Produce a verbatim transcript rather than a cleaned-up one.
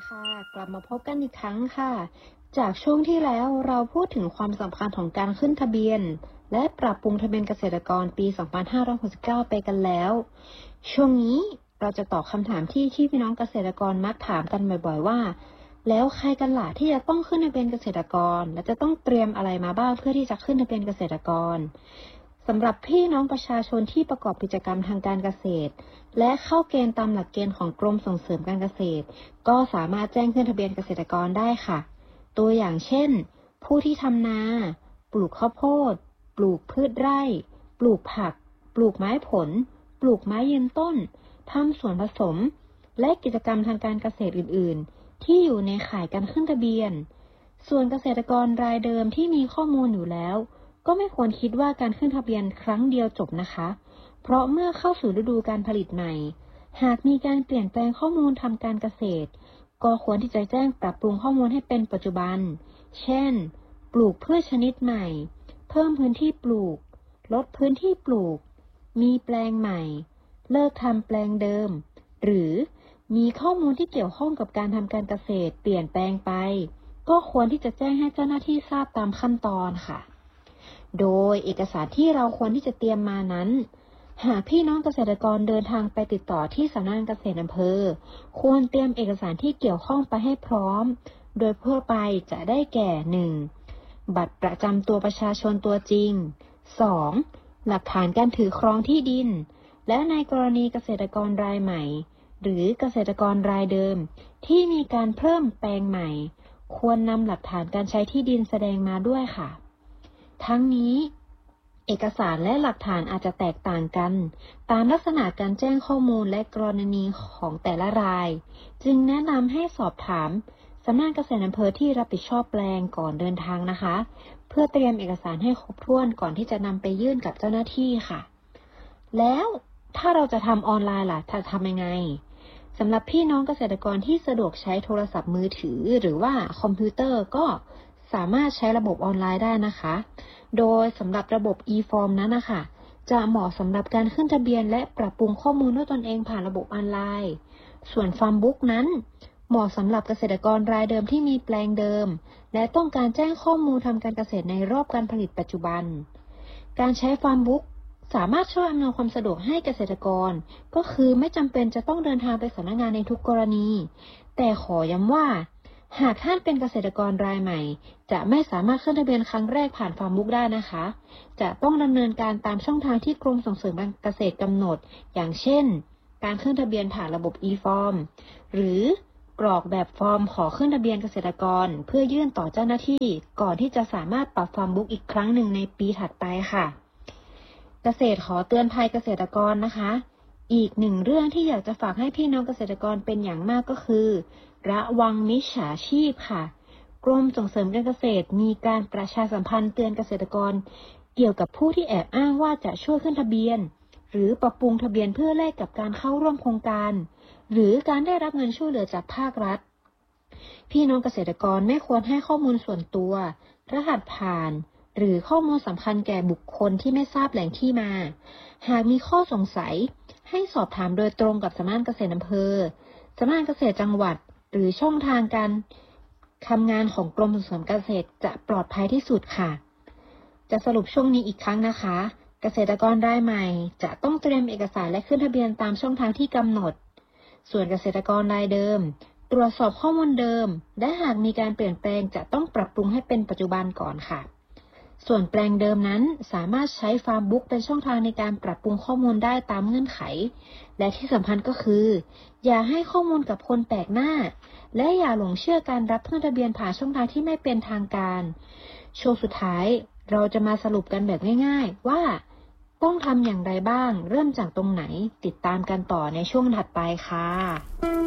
ค่ะกลับมาพบกันอีกครั้งค่ะจากช่วงที่แล้วเราพูดถึงความสำคัญของการขึ้นทะเบียนและปรับปรุงทะเบียนเกษตรกรปี สองพันห้าร้อยหกสิบเก้า ไปกันแล้วช่วงนี้เราจะตอบคำถามที่ที่พี่น้องเกษตรกรมักถามกันบ่อยๆว่าแล้วใครกันล่ะที่จะต้องขึ้นทะเบียนเกษตรกรและจะต้องเตรียมอะไรมาบ้างเพื่อที่จะขึ้นทะเบียนเกษตรกรสำหรับพี่น้องประชาชนที่ประกอบกิจกรรมทางการเกษตรและเข้าเกณฑ์ตามหลักเกณฑ์ของกรมส่งเสริมการเกษตรก็สามารถแจ้งขึ้นทะเบียนเกษตรกรได้ค่ะตัวอย่างเช่นผู้ที่ทำนาปลูกข้าวโพดปลูกพืชไร่ปลูกผักปลูกไม้ผลปลูกไม้ยืนต้นทำสวนผสมและกิจกรรมทางการเกษตรอื่นๆที่อยู่ในข่ายการขึ้นทะเบียนส่วนเกษตรกรรายเดิมที่มีข้อมูลอยู่แล้วก็ไม่ควรคิดว่าการขึ้นทะเบียนครั้งเดียวจบนะคะเพราะเมื่อเข้าสู่ฤดูการผลิตใหม่หากมีการเปลี่ยนแปลงข้อมูลทำการเกษตรก็ควรที่จะแจ้งปรับปรุงข้อมูลให้เป็นปัจจุบันเช่นปลูกพืชชนิดใหม่เพิ่มพื้นที่ปลูกลดพื้นที่ปลูกมีแปลงใหม่เลิกทำแปลงเดิมหรือมีข้อมูลที่เกี่ยวข้องกับการทำการเกษตรเปลี่ยนแปลงไปก็ควรที่จะแจ้งให้เจ้าหน้าที่ทราบตามขั้นตอนค่ะโดยเอกสารที่เราควรที่จะเตรียมมานั้นหากพี่น้องเกษตรกรเดินทางไปติดต่อที่สำนักงานเกษตรอำเภอควรเตรียมเอกสารที่เกี่ยวข้องไปให้พร้อมโดยทั่วไปจะได้แก่ หนึ่ง บัตรประจำตัวประชาชนตัวจริง สอง หลักฐานการถือครองที่ดินและในกรณีเกษตรกรรายใหม่หรือเกษตรกรรายเดิมที่มีการเพิ่มแปลงใหม่ควรนำหลักฐานการใช้ที่ดินแสดงมาด้วยค่ะทั้งนี้เอกสารและหลักฐานอาจจะแตกต่างกันตามลักษณะการแจ้งข้อมูลและกรณีของแต่ละรายจึงแนะนำให้สอบถามสำนักงานเกษตรอำเภอที่รับผิดชอบแปลงก่อนเดินทางนะคะเพื่อเตรียมเอกสารให้ครบถ้วนก่อนที่จะนำไปยื่นกับเจ้าหน้าที่ค่ะแล้วถ้าเราจะทำออนไลน์ล่ะจะทำยังไงสำหรับพี่น้องเกษตรกรที่สะดวกใช้โทรศัพท์มือถือหรือว่าคอมพิวเตอร์ก็สามารถใช้ระบบออนไลน์ได้นะคะโดยสำหรับระบบ e-form นั้นนะคะจะเหมาะสำหรับการขึ้นทะเบียนและปรับปรุงข้อมูลด้วยตนเองผ่านระบบออนไลน์ส่วนฟาร์มบุ๊กนั้นเหมาะสำหรับเกษตรกรรายเดิมที่มีแปลงเดิมและต้องการแจ้งข้อมูลทำการเกษตรในรอบการผลิตปัจจุบันการใช้ฟาร์มบุ๊กสามารถช่วยอำนวยความสะดวกให้เกษตรกรก็คือไม่จำเป็นจะต้องเดินทางไปสำนักงานในทุกกรณีแต่ขอย้ำว่าหากท่านเป็นเกษตรกรรายใหม่จะไม่สามารถขึ้นทะเบียนครั้งแรกผ่านฟาร์มบุ๊กได้นะคะจะต้องดำเนินการตามช่องทางที่กรมส่งเสริมการเกษตรกำหนดอย่างเช่นการขึ้นทะเบียนผ่านระบบ e-form หรือกรอกแบบฟอร์มขอขึ้นทะเบียนเกษตรกรเพื่อยื่นต่อเจ้าหน้าที่ก่อนที่จะสามารถปรับฟาร์มบุ๊กอีกครั้งหนึ่งในปีถัดไปค่ะเกษตรขอเตือนภัยเกษตรกรนะคะอีกหนึ่งเรื่องที่อยากจะฝากให้พี่น้องเกษตรกรเป็นอย่างมากก็คือระวังมิจฉาชีพค่ะกรมส่งเสริมการเกษตรมีการประชาสัมพันธ์เตือนเกษตรกรเกี่ยวกับผู้ที่แอบอ้างว่าจะช่วยขึ้นทะเบียนหรือปรับปรุงทะเบียนเพื่อแลกกับการเข้าร่วมโครงการหรือการได้รับเงินช่วยเหลือจากภาครัฐพี่น้องเกษตรกรไม่ควรให้ข้อมูลส่วนตัวรหัสผ่านหรือข้อมูลสำคัญแก่บุคคลที่ไม่ทราบแหล่งที่มาหากมีข้อสงสัยให้สอบถามโดยตรงกับสำนักงานเกษตรอำเภอสำนักงานเกษตรจังหวัดหรือช่องทางการทำงานของกรมส่งเสริมการเกษตรจะปลอดภัยที่สุดค่ะจะสรุปช่วงนี้อีกครั้งนะคะเกษตรกรรายใหม่จะต้องเตรียมเอกสารและขึ้นทะเบียนตามช่องทางที่กำหนดส่วนเกษตรกรรายเดิมตรวจสอบข้อมูลเดิมและหากมีการเปลี่ยนแปลงจะต้องปรับปรุงให้เป็นปัจจุบันก่อนค่ะส่วนแปลงเดิมนั้นสามารถใช้ฟาร์มบุ๊กเป็นช่องทางในการปรับปรุงข้อมูลได้ตามเงื่อนไขและที่สำคัญก็คืออย่าให้ข้อมูลกับคนแปลกหน้าและอย่าหลงเชื่อการรับขึ้นทะเบียนผ่านช่องทางที่ไม่เป็นทางการช่วงสุดท้ายเราจะมาสรุปกันแบบง่ายๆว่าต้องทำอย่างไรบ้างเริ่มจากตรงไหนติดตามกันต่อในช่วงถัดไปค่ะ